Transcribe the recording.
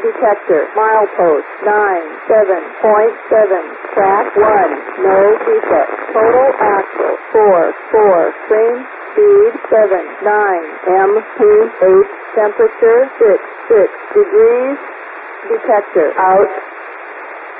detector, milepost 97.7, track 1, no defect, total axle 4, train speed 7, 9, M28, temperature 6 degrees, detector out.